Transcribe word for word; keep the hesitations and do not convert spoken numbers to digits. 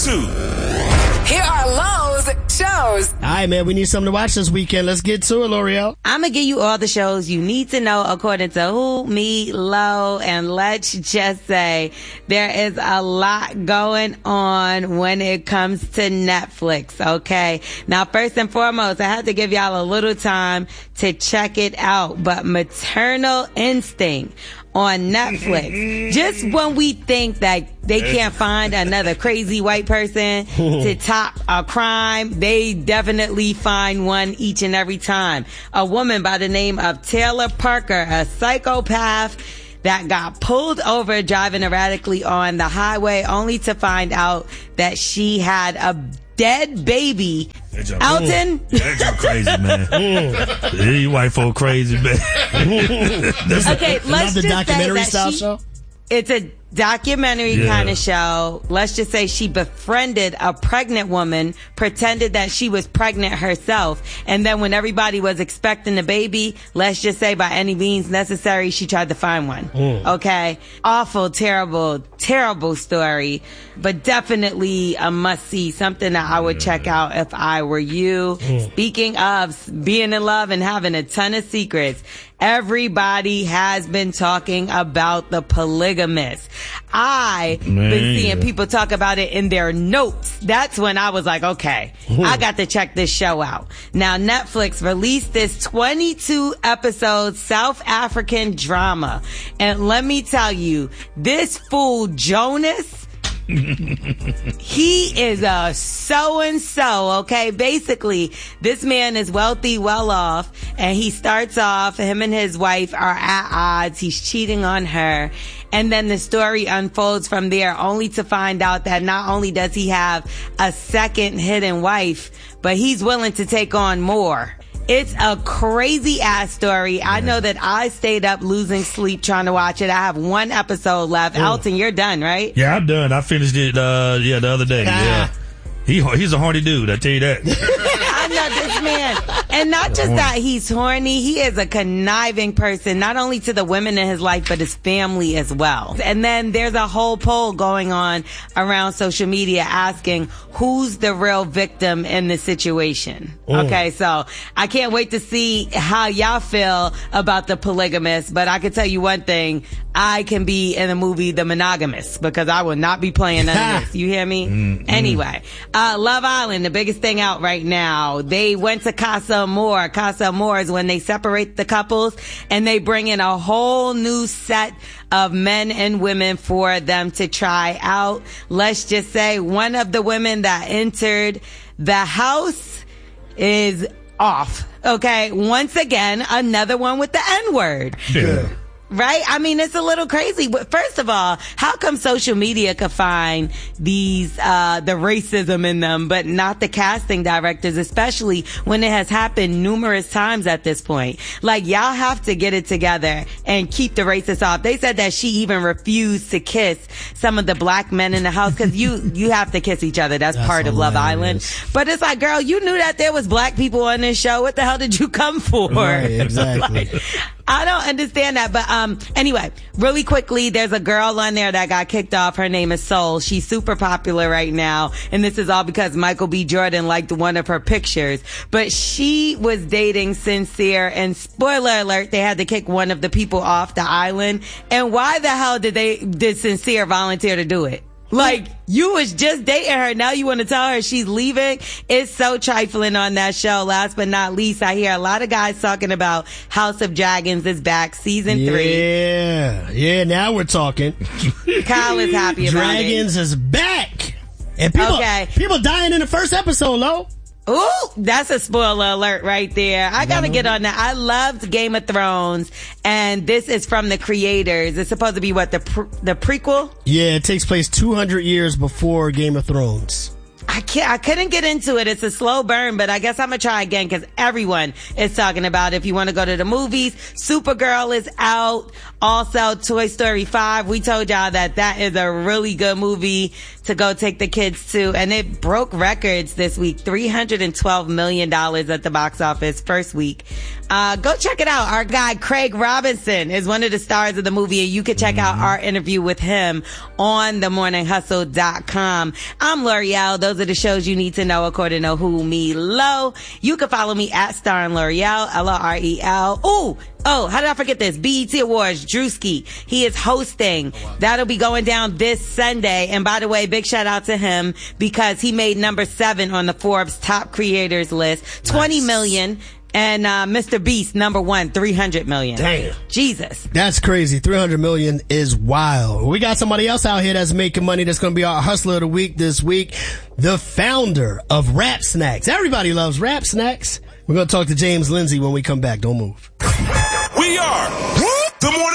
two. Here are Lowe's shows. All right, man, we need something to watch this weekend. Let's get to it, L'Oreal. I'm going to give you all the shows you need to know according to Who, Me, Low, and let's just say there is a lot going on when it comes to Netflix, okay? Now, first and foremost, I have to give y'all a little time to check it out, but Maternal Instinct on Netflix. Just when we think that they can't find another crazy white person to top a crime, they definitely find one each and every time. A woman by the name of Taylor Parker, a psychopath that got pulled over driving erratically on the highway only to find out that she had a dead baby. Alton? That joke crazy, man. Mm. You white folk crazy, man. Okay, let's the just documentary say that style she, show? It's a documentary Yeah. kind of show. Let's just say she befriended a pregnant woman, pretended that she was pregnant herself, and then when everybody was expecting the baby, let's just say by any means necessary, she tried to find one. Mm. Okay? Awful, terrible, terrible story, but definitely a must-see, something that I would check out if I were you. Mm. Speaking of being in love and having a ton of secrets, everybody has been talking about the polygamist. I Man. been seeing people talk about it in their notes. That's when I was like, okay, I got to check this show out. Now, Netflix released this twenty-two episode South African drama. And let me tell you, this fool Jonas, he is a so-and-so, okay? Basically, this man is wealthy, well off, and he starts off, him and his wife are at odds. He's cheating on her. And then the story unfolds from there, only to find out that not only does he have a second hidden wife, but he's willing to take on more. It's a crazy ass story. I know that I stayed up losing sleep trying to watch it. I have one episode left. Oh. Alton, you're done, right? Yeah, I'm done. I finished it, uh, yeah, the other day. Yeah. He, he's a horny dude, I tell you that. I know this man. And not just that he's horny, he is a conniving person, not only to the women in his life, but his family as well. And then there's a whole poll going on around social media asking who's the real victim in the situation. Mm. Okay, so I can't wait to see how y'all feel about the polygamist, but I can tell you one thing, I can be in the movie The Monogamist because I will not be playing none of this. You hear me? Mm-mm. Anyway, uh, Love Island, the biggest thing out right now. They went to Casa Amor. Casa Amor is when they separate the couples and they bring in a whole new set of men and women for them to try out. Let's just say one of the women that entered the house is off. Okay. Once again, another one with the N-word. Yeah. Right? I mean, it's a little crazy. But first of all, how come social media could find these, uh, the racism in them, but not the casting directors, especially when it has happened numerous times at this point? Like, y'all have to get it together and keep the racists off. They said that she even refused to kiss some of the black men in the house because you, you have to kiss each other. That's, That's part of Love Island. hilarious. But it's like, girl, you knew that there was black people on this show. What the hell did you come for? Right, exactly. Like, I don't understand that. But um, anyway, really quickly, there's a girl on there that got kicked off. Her name is Soul. She's super popular right now. And this is all because Michael B. Jordan liked one of her pictures. But she was dating Sincere. And spoiler alert, they had to kick one of the people off the island. And why the hell did they, did Sincere volunteer to do it? Like, you was just dating her. Now you want to tell her she's leaving? It's so trifling on that show. Last but not least, I hear a lot of guys talking about House of Dragons is back, season three. Yeah. Yeah, now we're talking. Kyle is happy about Dragons is back. And people, Okay. people dying in the first episode, Lo. it. Ooh, that's a spoiler alert right there. I gotta get on that. I loved Game of Thrones, and this is from the creators. It's supposed to be what, the pre- the prequel? Yeah, it takes place two hundred years before Game of Thrones. I can't, I couldn't get into it. It's a slow burn, but I guess I'm gonna try again because everyone is talking about it. If you want to go to the movies, Supergirl is out. Also, Toy Story five. We told y'all that that is a really good movie to go take the kids to. And it broke records this week. three hundred twelve million dollars at the box office first week. Uh, go check it out. Our guy, Craig Robinson, is one of the stars of the movie, and you can check out our interview with him on the morning hustle dot com. I'm L'Oreal. Those are the shows you need to know according to Who, Me, Lo. You can follow me at Star and L'Oreal, L O R E L. Ooh, oh, how did I forget this? B E T Awards, Drewski. He is hosting. That'll be going down this Sunday. And by the way, big shout out to him because he made number seven on the Forbes top creators list. twenty nice. million. And, uh, Mister Beast, number one, three hundred million. Damn. Jesus. That's crazy. three hundred million is wild. We got somebody else out here that's making money that's going to be our hustler of the week this week. The founder of Rap Snacks. Everybody loves Rap Snacks. We're going to talk to James Lindsay when we come back. Don't move. We are the morning.